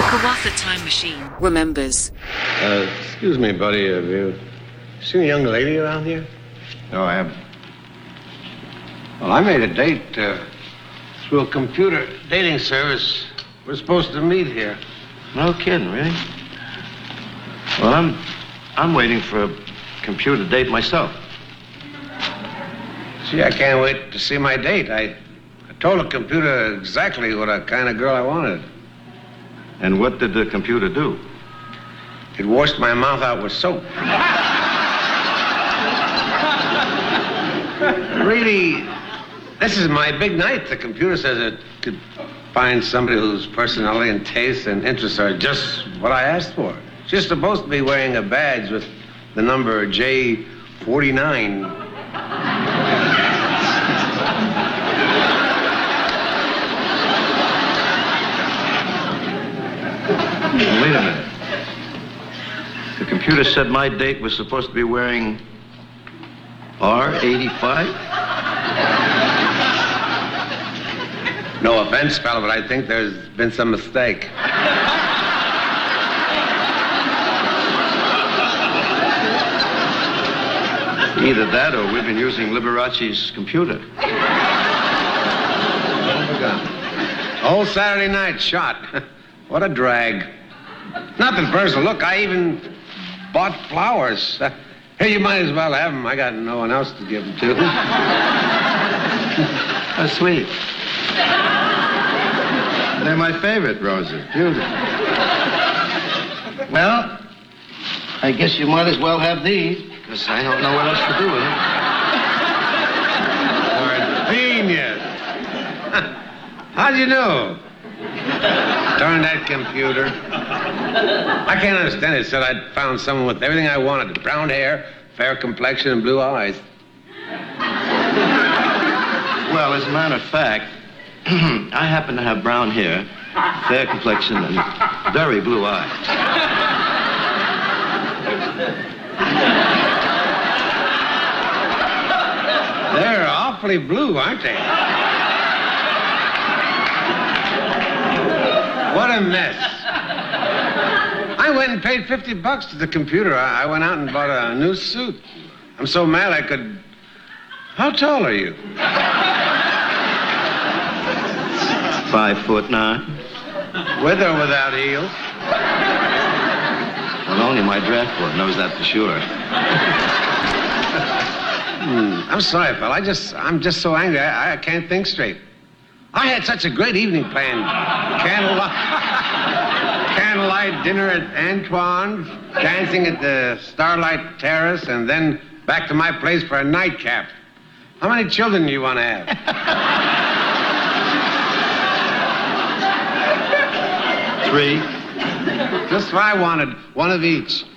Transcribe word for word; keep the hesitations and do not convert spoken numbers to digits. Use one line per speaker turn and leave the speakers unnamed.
Kawasa Time Machine remembers.
Uh, excuse me, buddy. Have you seen a young lady around here?
No, I haven't.
Well, I made a date uh, through a computer dating service. We're supposed to meet here.
No kidding, really? Well, I'm I'm waiting for a computer date myself.
See, I can't wait to see my date. I, I told the computer exactly what a kind of girl I wanted.
And what did the computer do?
It washed my mouth out with soap. Really, this is my big night. The computer says it could find somebody whose personality and taste and interests are just what I asked for. She's supposed to be wearing a badge with the number J forty-nine.
Wait a minute. The computer said my date was supposed to be wearing R eighty-five?
No offense, fella, but I think there's been some mistake.
Either that or we've been using Liberace's computer.
Oh, my God. Whole Saturday night shot. What a drag. Nothing personal. Look, I even bought flowers. Uh, hey, you might as well have them. I got no one else to give them to.
How sweet. They're my favorite roses. Beautiful. Well, I guess you might as well have these, because I don't know what else to do with them.
Genius. How'd you know? Darn that computer. I can't understand it. It said I'd found someone with everything I wanted. Brown hair, fair complexion, and blue eyes.
Well, as a matter of fact, I happen to have brown hair, fair complexion, and very blue eyes.
They're awfully blue, aren't they? What a mess. I went and paid fifty bucks to the computer. I, I went out and bought a new suit. I'm so mad I could... How tall are you?
Five foot nine.
With or without heels?
Well, only my draft board knows that for sure.
hmm. I'm sorry, fella. I just, I'm just so angry. I, I can't think straight. I had such a great evening planned. Candlelight, candlelight dinner at Antoine's, dancing at the Starlight Terrace, and then back to my place for a nightcap. How many children do you want to have?
Three.
Just what I wanted, one of each.